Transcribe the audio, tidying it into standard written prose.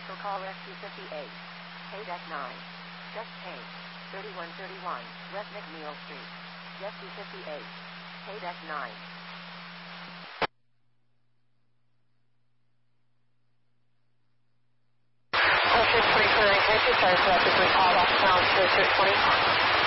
Cancel call Rescue 58. Pay deck 9. Just pay. 3131 West McNeil Street. Rescue 58. Pay deck 9. District 24, sorry, call off sound, District 20.